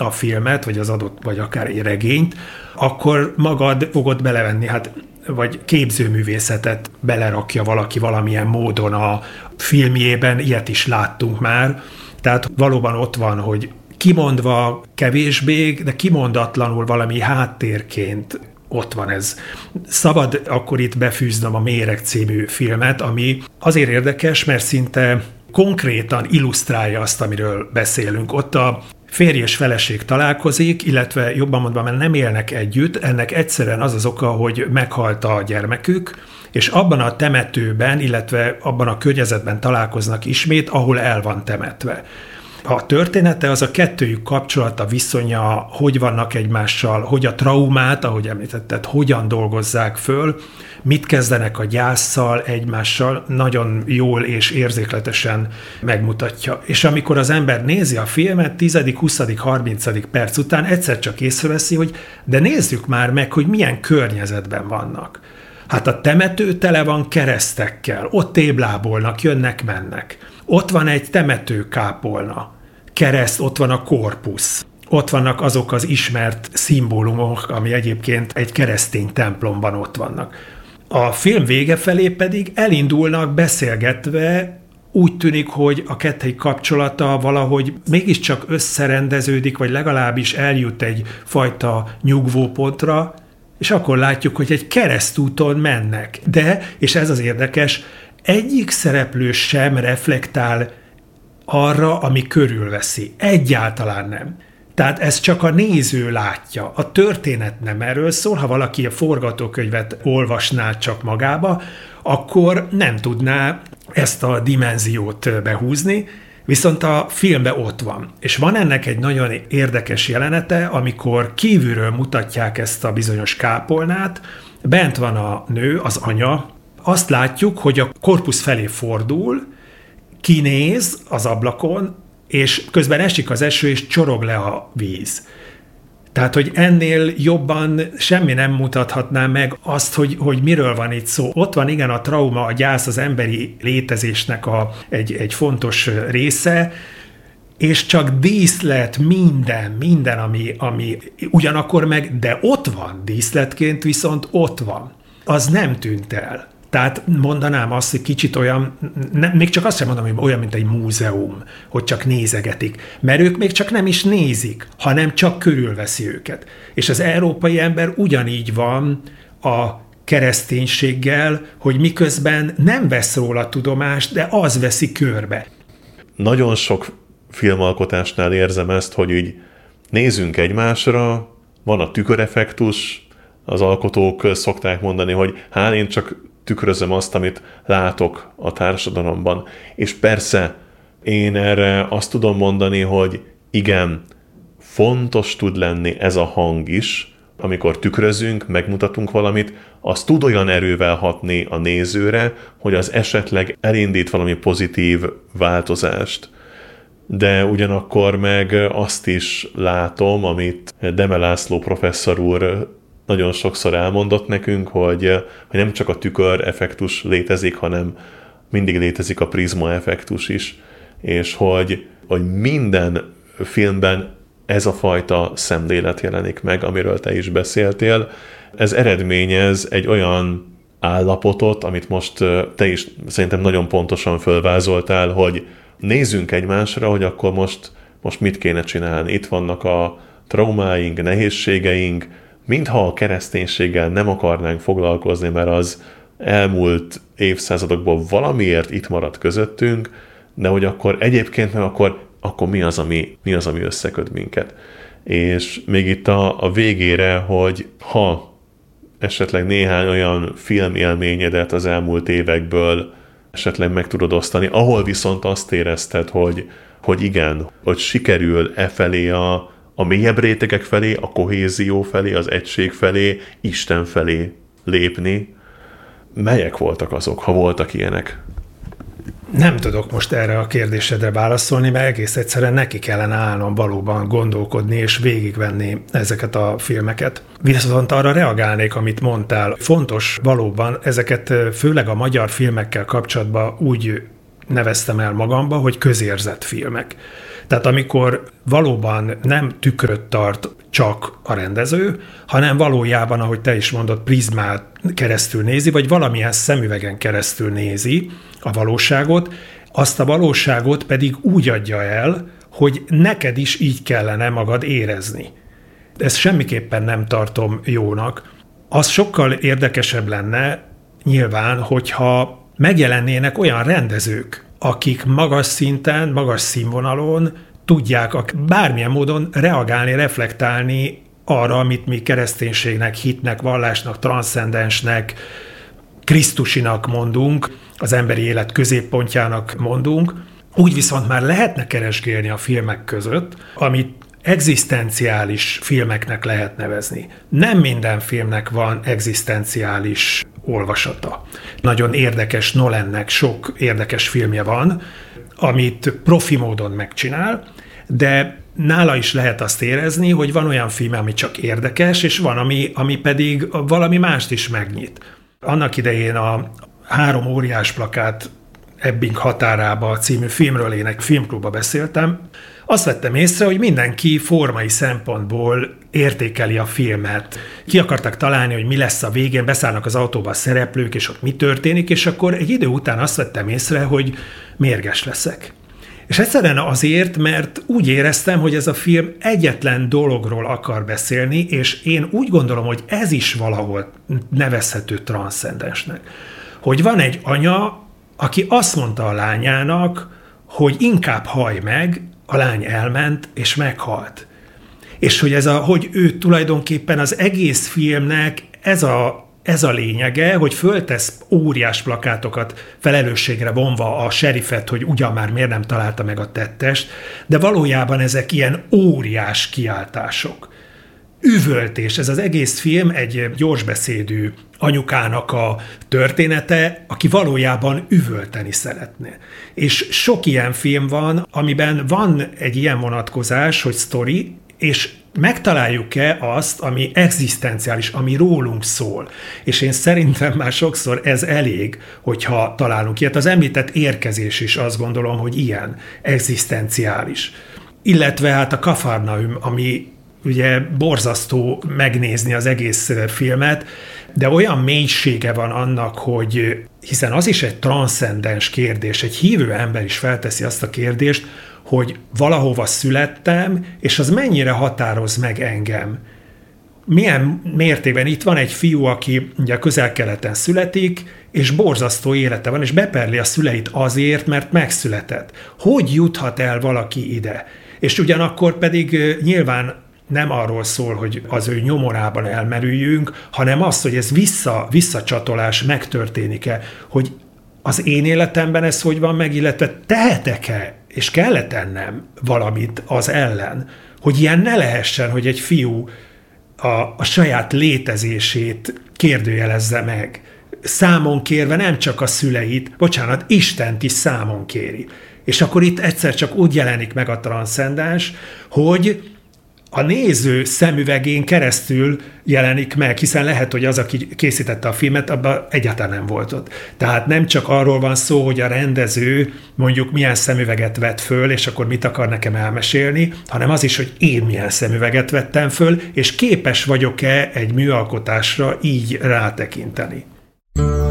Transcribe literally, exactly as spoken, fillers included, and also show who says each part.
Speaker 1: a filmet, vagy az adott, vagy akár egy regényt, akkor magad fogod belevenni, hát vagy képzőművészetet belerakja valaki valamilyen módon a filmjében, ilyet is láttunk már. Tehát valóban ott van, hogy kimondva kevésbé, de kimondatlanul valami háttérként ott van ez. Szabad akkor itt befűznöm a Méreg című filmet, ami azért érdekes, mert szinte konkrétan illusztrálja azt, amiről beszélünk. Ott a férj és feleség találkozik, illetve jobban mondva, mert nem élnek együtt, ennek egyszerűen az az oka, hogy meghalt a gyermekük, és abban a temetőben, illetve abban a környezetben találkoznak ismét, ahol el van temetve. A története az a kettőjük kapcsolata, viszonya, hogy vannak egymással, hogy a traumát, ahogy említetted, hogyan dolgozzák föl, mit kezdenek a gyásszal, egymással, nagyon jól és érzékletesen megmutatja. És amikor az ember nézi a filmet, tizedik, huszadik, harmincadik perc után egyszer csak észreveszi, hogy de nézzük már meg, hogy milyen környezetben vannak. Hát a temető tele van keresztekkel, ott téblábolnak, jönnek-mennek. Ott van egy temetőkápolna, kereszt, ott van a korpusz. Ott vannak azok az ismert szimbólumok, ami egyébként egy keresztény templomban ott vannak. A film vége felé pedig elindulnak beszélgetve, úgy tűnik, hogy a kettőjük kapcsolata valahogy mégiscsak összerendeződik, vagy legalábbis eljut egy fajta nyugvópontra, és akkor látjuk, hogy egy keresztúton mennek. De, és ez az érdekes, egyik szereplő sem reflektál arra, ami körülveszi. Egyáltalán nem. Tehát ezt csak a néző látja. A történet nem erről szól. Ha valaki a forgatókönyvet olvasná csak magába, akkor nem tudná ezt a dimenziót behúzni, viszont a filmben ott van. És van ennek egy nagyon érdekes jelenete, amikor kívülről mutatják ezt a bizonyos kápolnát, bent van a nő, az anya, azt látjuk, hogy a korpusz felé fordul, kinéz az ablakon, és közben esik az eső, és csorog le a víz. Tehát, hogy ennél jobban semmi nem mutathatná meg azt, hogy, hogy miről van itt szó. Ott van igen a trauma, a gyász, az emberi létezésnek a, egy, egy fontos része, és csak díszlet, minden, minden, ami, ami ugyanakkor meg, de ott van díszletként, viszont ott van. Az nem tűnt el. Tehát mondanám azt, hogy kicsit olyan, ne, még csak azt sem mondom, hogy olyan, mint egy múzeum, hogy csak nézegetik, mert ők még csak nem is nézik, hanem csak körülveszi őket. És az európai ember ugyanígy van a kereszténységgel, hogy miközben nem vesz róla tudomást, de az veszi körbe.
Speaker 2: Nagyon sok filmalkotásnál érzem ezt, hogy így nézünk egymásra, van a tüköreffektus, az alkotók szokták mondani, hogy hát én csak tükrözöm azt, amit látok a társadalomban. És persze, én erre azt tudom mondani, hogy igen, fontos tud lenni ez a hang is, amikor tükrözünk, megmutatunk valamit, az tud olyan erővel hatni a nézőre, hogy az esetleg elindít valami pozitív változást. De ugyanakkor meg azt is látom, amit Deme László professzor úr nagyon sokszor elmondott nekünk, hogy, hogy nem csak a tükör effektus létezik, hanem mindig létezik a prizma effektus is, és hogy, hogy minden filmben ez a fajta szemlélet jelenik meg, amiről te is beszéltél. Ez eredményez egy olyan állapotot, amit most te is szerintem nagyon pontosan fölvázoltál, hogy nézzünk egymásra, hogy akkor most, most mit kéne csinálni. Itt vannak a traumáink, nehézségeink, mintha a kereszténységgel nem akarnánk foglalkozni, mert az elmúlt évszázadokból valamiért itt maradt közöttünk, de hogy akkor egyébként meg akkor, akkor mi, az, ami, mi az, ami összeköt minket. És még itt a, a végére, hogy ha esetleg néhány olyan filmélményedet az elmúlt évekből esetleg meg tudod osztani, ahol viszont azt érezted, hogy, hogy igen, hogy sikerül e felé a a mélyebb rétegek felé, a kohézió felé, az egység felé, Isten felé lépni. Melyek voltak azok, ha voltak ilyenek?
Speaker 1: Nem tudok most erre a kérdésedre válaszolni, mert egész egyszerűen neki kellene állnom valóban gondolkodni és végigvenni ezeket a filmeket. Viszont arra reagálnék, amit mondtál. Fontos valóban ezeket főleg a magyar filmekkel kapcsolatban úgy neveztem el magamba, hogy közérzett filmek. Tehát amikor valóban nem tükröt tart csak a rendező, hanem valójában, ahogy te is mondod, prizmát keresztül nézi, vagy valamilyen szemüvegen keresztül nézi a valóságot, azt a valóságot pedig úgy adja el, hogy neked is így kellene magad érezni. Ezt semmiképpen nem tartom jónak. Az sokkal érdekesebb lenne nyilván, hogyha megjelennének olyan rendezők, akik magas szinten, magas színvonalon tudják bármilyen módon reagálni, reflektálni arra, amit mi kereszténységnek, hitnek, vallásnak, transzcendensnek, krisztusinak mondunk, az emberi élet középpontjának mondunk. Úgy viszont már lehetne keresgélni a filmek között, amit egzisztenciális filmeknek lehet nevezni. Nem minden filmnek van egzisztenciális olvasata. Nagyon érdekes Nolannek sok érdekes filmje van, amit profi módon megcsinál, de nála is lehet azt érezni, hogy van olyan film, ami csak érdekes, és van, ami, ami pedig valami mást is megnyit. Annak idején a Három óriás plakát Ebbing határába című filmről én egy filmklubba beszéltem. Azt vettem észre, hogy mindenki formai szempontból értékeli a filmet. Ki akartak találni, hogy mi lesz a végén, beszállnak az autóba a szereplők, és ott mi történik, és akkor egy idő után azt vettem észre, hogy mérges leszek. És egyszerűen azért, mert úgy éreztem, hogy ez a film egyetlen dologról akar beszélni, és én úgy gondolom, hogy ez is valahol nevezhető transzcendensnek. Hogy van egy anya, aki azt mondta a lányának, hogy inkább hallj meg, a lány elment, és meghalt. És hogy, ez a, hogy ő tulajdonképpen az egész filmnek ez a, ez a lényege, hogy föltesz óriás plakátokat felelősségre vonva a serifet, hogy ugyan már miért nem találta meg a tettest, de valójában ezek ilyen óriás kiáltások. Üvöltés, ez az egész film egy gyorsbeszédű anyukának a története, aki valójában üvölteni szeretne. És sok ilyen film van, amiben van egy ilyen vonatkozás, hogy sztori, és megtaláljuk-e azt, ami egzisztenciális, ami rólunk szól. És én szerintem már sokszor ez elég, hogyha találunk ilyet. Az említett Érkezés is azt gondolom, hogy ilyen egzisztenciális. Illetve hát a Kafarnaum, ami ugye borzasztó megnézni az egész filmet, de olyan mélysége van annak, hogy hiszen az is egy transzcendens kérdés, egy hívő ember is felteszi azt a kérdést, hogy valahova születtem, és az mennyire határoz meg engem. Milyen mértékben itt van egy fiú, aki ugye Közel-Keleten születik, és borzasztó élete van, és beperli a szüleit azért, mert megszületett. Hogy juthat el valaki ide? És ugyanakkor pedig nyilván nem arról szól, hogy az ő nyomorában elmerüljünk, hanem az, hogy ez vissza, visszacsatolás megtörténik-e, hogy az én életemben ez hogy van meg, illetve tehetek-e, és kell tennem valamit az ellen, hogy ilyen ne lehessen, hogy egy fiú a, a saját létezését kérdőjelezze meg. Számon kérve nem csak a szüleit, bocsánat, Istent is számon kéri. És akkor itt egyszer csak úgy jelenik meg a transzcendens, hogy a néző szemüvegén keresztül jelenik meg, hiszen lehet, hogy az, aki készítette a filmet, abban egyáltalán nem volt ott. Tehát nem csak arról van szó, hogy a rendező mondjuk milyen szemüveget vett föl, és akkor mit akar nekem elmesélni, hanem az is, hogy én milyen szemüveget vettem föl, és képes vagyok-e egy műalkotásra így rátekinteni.